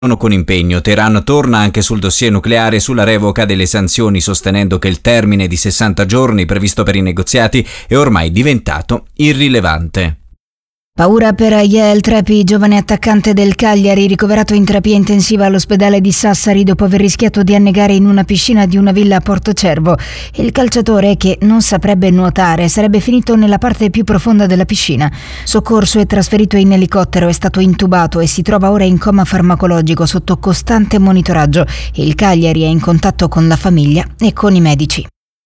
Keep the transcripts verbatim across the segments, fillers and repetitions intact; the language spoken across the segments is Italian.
con impegno. Teheran torna anche sul dossier nucleare e sulla revoca delle sanzioni, sostenendo che il termine di sessanta giorni previsto per i negoziati è ormai diventato irrilevante. Paura per Yael Trepi, giovane attaccante del Cagliari, ricoverato in terapia intensiva all'ospedale di Sassari dopo aver rischiato di annegare in una piscina di una villa a Portocervo. Il calciatore, che non saprebbe nuotare, sarebbe finito nella parte più profonda della piscina. Soccorso e trasferito in elicottero, è stato intubato e si trova ora in coma farmacologico sotto costante monitoraggio. Il Cagliari è in contatto con la famiglia e con i medici.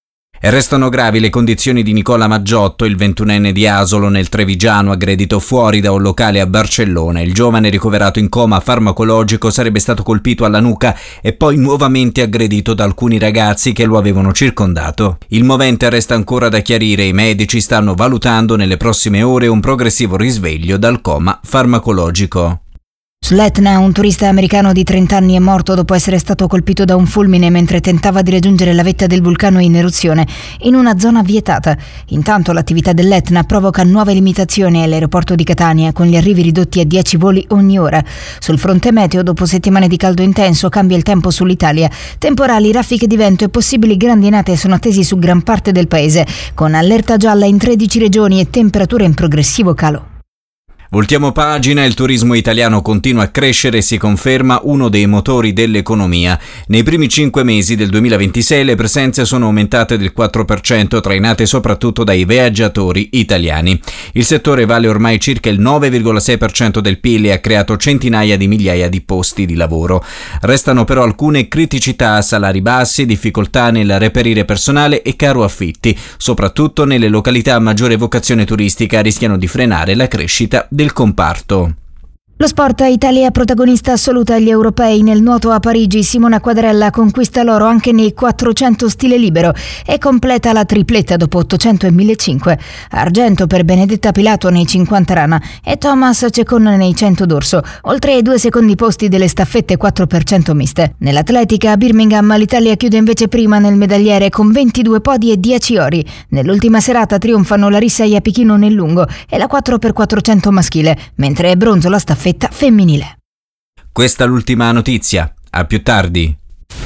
E restano gravi le condizioni di Nicola Maggiotto, il ventunenne di Asolo, nel Trevigiano, aggredito fuori da un locale a Barcellona. Il giovane, ricoverato in coma farmacologico, sarebbe stato colpito alla nuca e poi nuovamente aggredito da alcuni ragazzi che lo avevano circondato. Il movente resta ancora da chiarire. I medici stanno valutando nelle prossime ore un progressivo risveglio dal coma farmacologico. Sull'Etna, un turista americano di trenta anni è morto dopo essere stato colpito da un fulmine mentre tentava di raggiungere la vetta del vulcano in eruzione in una zona vietata. Intanto l'attività dell'Etna provoca nuove limitazioni all'aeroporto di Catania, con gli arrivi ridotti a dieci voli ogni ora. Sul fronte meteo, dopo settimane di caldo intenso, cambia il tempo sull'Italia. Temporali, raffiche di vento e possibili grandinate sono attesi su gran parte del paese, con allerta gialla in tredici regioni e temperature in progressivo calo. Voltiamo pagina. Il turismo italiano continua a crescere e si conferma uno dei motori dell'economia. Nei primi cinque mesi del duemilaventisei le presenze sono aumentate del quattro per cento, trainate soprattutto dai viaggiatori italiani. Il settore vale ormai circa il nove virgola sei per cento del P I L e ha creato centinaia di migliaia di posti di lavoro. Restano però alcune criticità: salari bassi, difficoltà nel reperire personale e caro affitti. Soprattutto nelle località a maggiore vocazione turistica rischiano di frenare la crescita del comparto. Lo sport, Italia protagonista assoluta agli europei. Nel nuoto a Parigi Simona Quadrella conquista l'oro anche nei quattrocento stile libero e completa la tripletta dopo ottocento e millecinquecento. Argento per Benedetta Pilato nei cinquanta rana e Thomas Cecon nei cento dorso, oltre ai due secondi posti delle staffette quattro per cento miste. Nell'atletica a Birmingham l'Italia chiude invece prima nel medagliere con ventidue podi e dieci ori. Nell'ultima serata trionfano Larissa Iapichino nel lungo e la quattro per quattrocento maschile, mentre è bronzo la staffetta femminile. Questa è l'ultima notizia. A più tardi.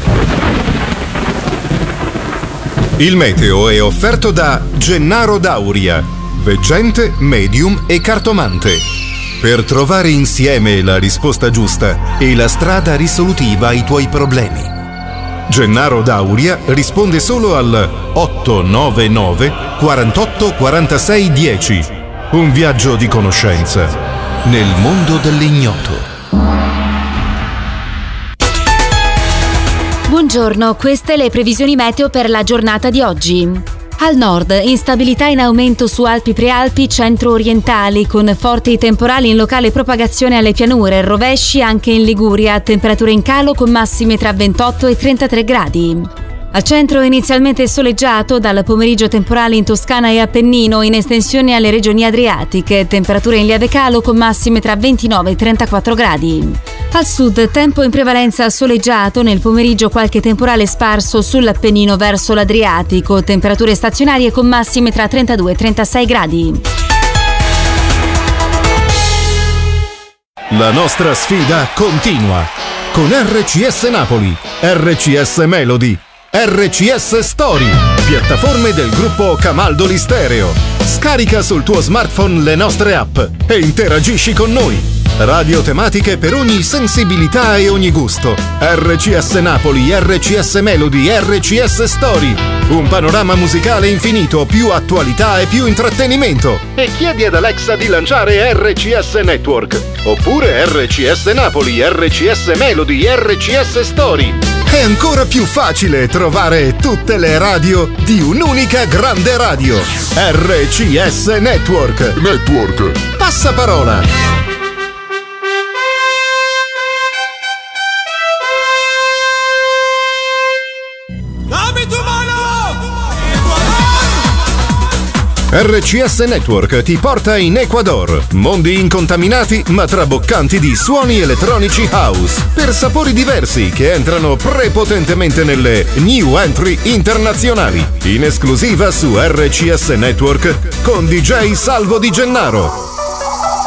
Il meteo è offerto da Gennaro Dauria, veggente, medium e cartomante. Per trovare insieme la risposta giusta e la strada risolutiva ai tuoi problemi. Gennaro Dauria risponde solo al otto nove nove quarantotto quarantasei dieci. Un viaggio di conoscenza nel mondo dell'ignoto. Buongiorno, queste le previsioni meteo per la giornata di oggi. Al nord, instabilità in aumento su Alpi Prealpi centro-orientali, con forti temporali in locale propagazione alle pianure, rovesci anche in Liguria, temperature in calo con massime tra ventotto e trentatré gradi. Al centro inizialmente soleggiato, dal pomeriggio temporale in Toscana e Appennino, in estensione alle regioni adriatiche, temperature in lieve calo con massime tra ventinove e trentaquattro gradi. Al sud, tempo in prevalenza soleggiato, nel pomeriggio qualche temporale sparso sull'Appennino verso l'Adriatico, temperature stazionarie con massime tra trentadue e trentasei gradi. La nostra sfida continua con R C S Napoli, R C S Melody, R C S Story, piattaforme del gruppo Camaldoli Stereo. Scarica sul tuo smartphone le nostre app e interagisci con noi. Radio tematiche per ogni sensibilità e ogni gusto. R C S Napoli, R C S Melody, R C S Story. Un panorama musicale infinito, più attualità e più intrattenimento. E chiedi ad Alexa di lanciare R C S Network. Oppure R C S Napoli, R C S Melody, R C S Story. È ancora più facile trovare tutte le radio di un'unica grande radio. R C S Network. Network. Passaparola. R C S Network ti porta in Ecuador. Mondi incontaminati ma traboccanti di suoni elettronici house per sapori diversi che entrano prepotentemente nelle new entry internazionali. In esclusiva su R C S Network con D J Salvo Di Gennaro.